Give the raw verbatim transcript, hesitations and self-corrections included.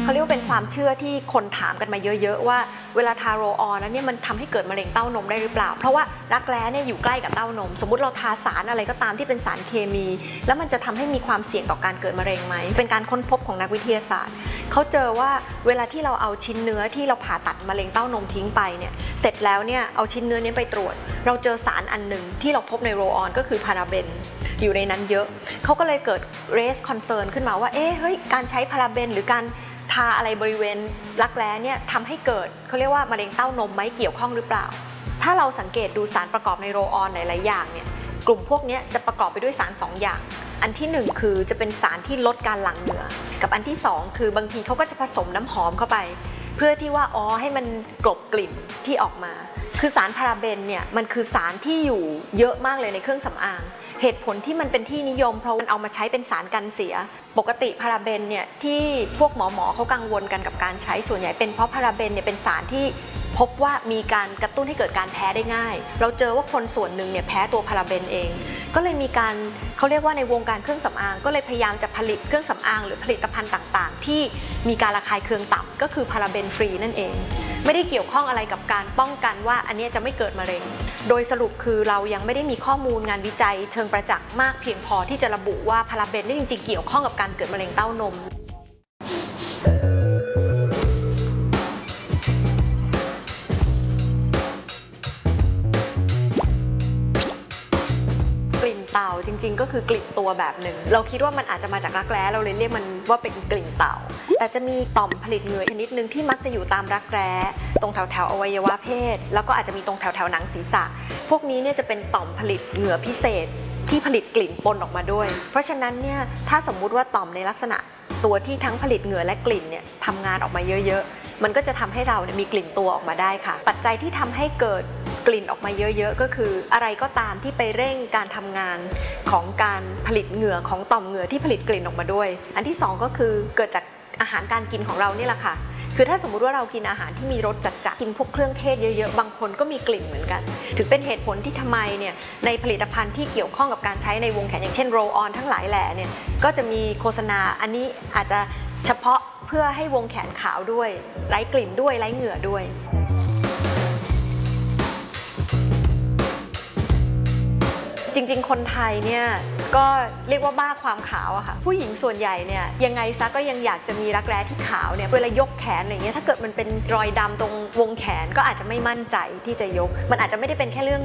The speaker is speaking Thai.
เขาเรียกว่าเป็นความเชื่อที่คนถามกันมาเยอะๆว่าเวลาทาโรลออนแล้วเนี่ยมันทำให้เกิดมะเร็งเต้านมได้หรือเปล่าเพราะว่ารักแร้เนี่ยอยู่ใกล้กับเต้านมสมมุติเราทาสารอะไรก็ตามที่เป็นสารเคมีแล้วมันจะทำให้มีความเสี่ยงต่อการเกิดมะเร็งไหมเป็นการค้นพบของนักวิทยาศาสตร์เขาเจอว่าเวลาที่เราเอาชิ้นเนื้อที่เราผ่าตัดมะเร็งเต้านมทิ้งไปเนี่ยเสร็จแล้วเนี่ยเอาชิ้นเนื้อนี้ไปตรวจเราเจอสารอันหนึ่งที่เราพบในโรลออนก็คือพาราเบนอยู่ในนั้นเยอะเขาก็เลยเกิด raise concern ขึ้นมาว่าเอ๊ะเฮ้ยการใช้พาราเบนหรือการทาอะไรบริเวณรักแร้เนี่ยทำให้เกิดเขาเรียกว่ามะเร็งเต้านมไหมเกี่ยวข้องหรือเปล่าถ้าเราสังเกตดูสารประกอบในโรลออนหลายๆอย่างเนี่ยกลุ่มพวกนี้จะประกอบไปด้วยสารสองอย่างอันที่หนึ่งคือจะเป็นสารที่ลดการหลั่งเหงื่อกับอันที่สองคือบางทีเขาก็จะผสมน้ำหอมเข้าไปเพื่อที่ว่าอ๋อให้มันกลบกลิ่นที่ออกมาคือสารพาราเบนเนี่ยมันคือสารที่อยู่เยอะมากเลยในเครื่องสำอางเหตุผลที่มันเป็นที่นิยมเพราะมันเอามาใช้เป็นสารกันเสียปกติพาราเบนเนี่ยที่พวกหมอหมอเขากังวลกันกับการใช้ส่วนใหญ่เป็นเพราะพาราเบนเนี่ยเป็นสารที่พบว่ามีการกระตุ้นให้เกิดการแพ้ได้ง่ายเราเจอว่าคนส่วนหนึ่งเนี่ยแพ้ตัวพาราเบนเองก็เลยมีการเขาเรียกว่าในวงการเครื่องสำอางก็เลยพยายามจะผลิตเครื่องสำอางหรือผลิตภัณฑ์ต่างๆที่มีการระคายเคืองต่ำก็คือพาราเบนฟรีนั่นเองไม่ได้เกี่ยวข้องอะไรกับการป้องกันว่าอันนี้จะไม่เกิดมะเร็งโดยสรุปคือเรายังไม่ได้มีข้อมูลงานวิจัยเชิงประจักษ์มากเพียงพอที่จะระบุว่าพาราเบนนี่จริงๆเกี่ยวข้องกับการเกิดมะเร็งเต้านมเต่าจริงๆก็คือกลิ่นตัวแบบหนึ่งเราคิดว่ามันอาจจะมาจากรักแร้เราเลยเรียกมันว่าเป็นกลิ่นเต่าแต่จะมีต่อมผลิตเหงื่อชนิดหนึ่งที่มักจะอยู่ตามรักแร้ตรงแถวๆอวัยวะเพศแล้วก็อาจจะมีตรงแถวๆหนังศีรษะพวกนี้เนี่ยจะเป็นต่อมผลิตเหงื่อพิเศษที่ผลิตกลิ่นปนออกมาด้วยเพราะฉะนั้นเนี่ยถ้าสมมุติว่าต่อมในลักษณะตัวที่ทั้งผลิตเหงื่อและกลิ่นเนี่ยทำงานออกมาเยอะๆมันก็จะทำให้เราเนี่ยมีกลิ่นตัวออกมาได้ค่ะปัจจัยที่ทำให้เกิดกลิ่นออกมาเยอะๆก็คืออะไรก็ตามที่ไปเร่งการทำงานของการผลิตเหงื่อของต่อมเหงื่อที่ผลิตกลิ่นออกมาด้วยอันที่สองก็คือเกิดจากอาหารการกินของเรานี่แหละค่ะคือถ้าสมมุติว่าเรากินอาหารที่มีรสจัดๆกินพวกเครื่องเทศเยอะๆบางคนก็มีกลิ่นเหมือนกันถึงเป็นเหตุผลที่ทำไมเนี่ยในผลิตภัณฑ์ที่เกี่ยวข้องกับการใช้ในวงแขนอย่างเช่นโรลออนทั้งหลายแหล่เนี่ยก็จะมีโฆษณาอันนี้อาจจะเฉพาะเพื่อให้วงแขนขาวด้วยไร้กลิ่นด้วยไร้เหงื่อด้วยจริงๆคนไทยเนี่ยก็เรียกว่าบ้าความขาวอะค่ะผู้หญิงส่วนใหญ่เนี่ยยังไงซะก็ยังอยากจะมีรักแร้ที่ขาวเนี่ยเวลายกแขนอะไรเงี้ยถ้าเกิดมันเป็นรอยดำตรงวงแขนก็อาจจะไม่มั่นใจที่จะยกมันอาจจะไม่ได้เป็นแค่เรื่อง